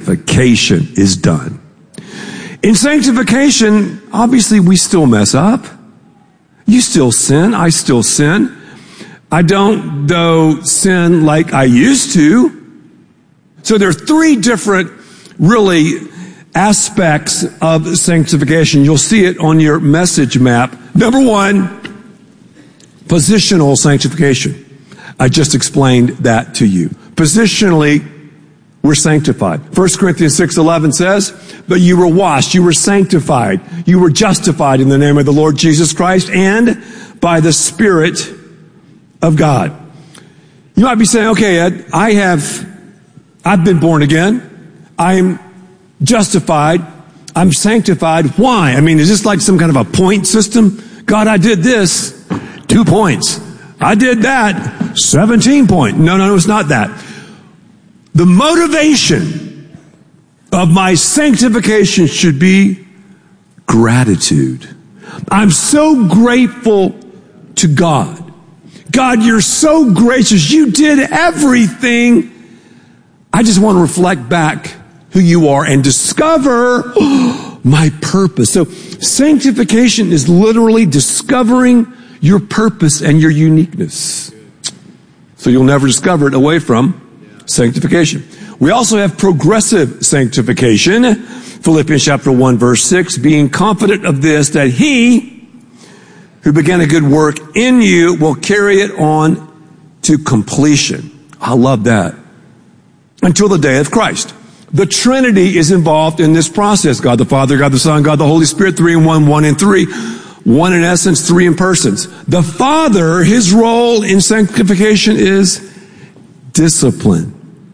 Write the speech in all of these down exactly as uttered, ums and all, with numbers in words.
sanctification is done. In sanctification, obviously we still mess up. You still sin. I still sin. I don't, though, sin like I used to. So there are three different, really, aspects of sanctification. You'll see it on your message map. Number one, positional sanctification. I just explained that to you. Positionally, we're sanctified. First Corinthians six eleven says, but you were washed, you were sanctified, you were justified in the name of the Lord Jesus Christ and by the Spirit of God. You might be saying, okay, Ed, I have, I've been born again. I'm justified. I'm sanctified. Why? I mean, is this like some kind of a point system? God, I did this, two points. I did that, seventeen points. No, no, no, it's not that. The motivation of my sanctification should be gratitude. I'm so grateful to God. God, you're so gracious. You did everything. I just want to reflect back who you are and discover oh, my purpose. So sanctification is literally discovering your purpose and your uniqueness. So you'll never discover it away from sanctification. We also have progressive sanctification. Philippians chapter one verse six, being confident of this, that he who began a good work in you will carry it on to completion. I love that. Until the day of Christ. The Trinity is involved in this process. God the Father, God the Son, God the Holy Spirit, three in one, one in three. One in essence, three in persons. The Father, his role in sanctification is discipline.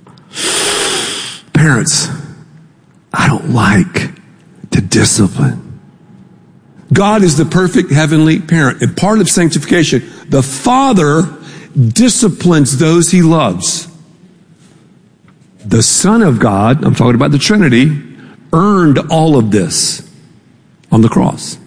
Parents, I don't like to discipline. God is the perfect heavenly parent. And part of sanctification, the Father disciplines those he loves. The Son of God, I'm talking about the Trinity, earned all of this on the cross.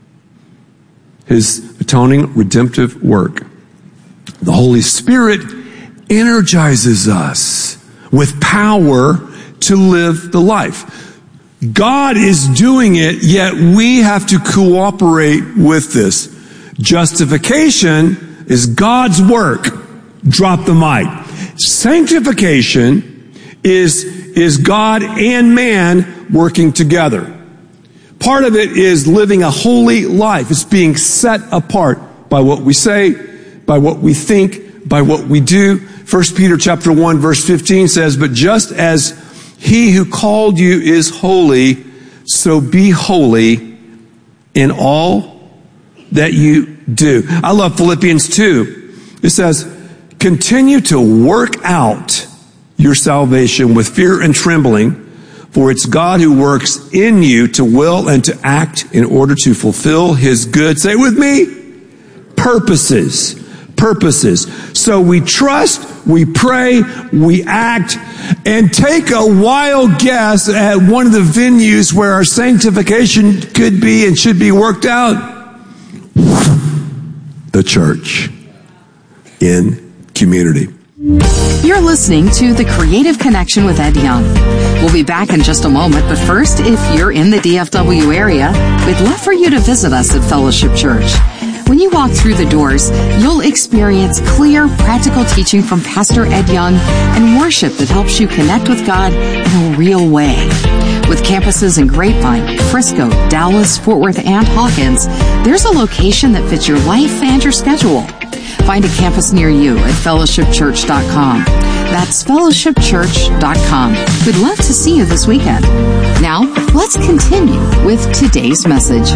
His atoning, redemptive work. The Holy Spirit energizes us with power to live the life. God is doing it, yet we have to cooperate with this. Justification is God's work. Drop the mic. Sanctification is, is God and man working together. Part of it is living a holy life. It's being set apart by what we say, by what we think, by what we do. First Peter chapter one verse fifteen says, but just as he who called you is holy, so be holy in all that you do. I love Philippians two. It says, continue to work out your salvation with fear and trembling, for it's God who works in you to will and to act in order to fulfill his good, say it with me, purposes. Purposes. So we trust, we pray, we act, and take a wild guess at one of the venues where our sanctification could be and should be worked out. The church in community. You're listening to The Creative Connection with Ed Young. We'll be back in just a moment, but first, if you're in the D F W area, we'd love for you to visit us at Fellowship Church. When you walk through the doors, you'll experience clear, practical teaching from Pastor Ed Young and worship that helps you connect with God in a real way. With campuses in Grapevine, Frisco, Dallas, Fort Worth, and Hawkins, there's a location that fits your life and your schedule. Find a campus near you at fellowship church dot com. That's fellowship church dot com. We'd love to see you this weekend. Now, let's continue with today's message.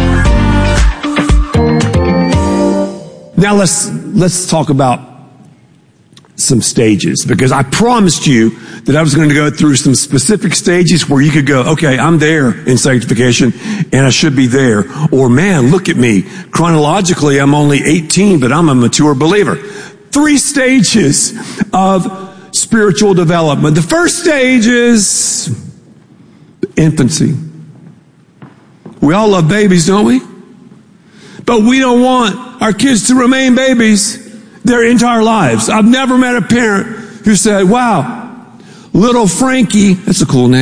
Now let's let's talk about some stages, because I promised you that I was going to go through some specific stages where you could go, okay, I'm there in sanctification and I should be there. Or man, look at me. Chronologically, I'm only eighteen, but I'm a mature believer. Three stages of spiritual development. The first stage is infancy. We all love babies, don't we? But we don't want our kids to remain babies their entire lives. I've never met a parent who said, wow, little Frankie, that's a cool name.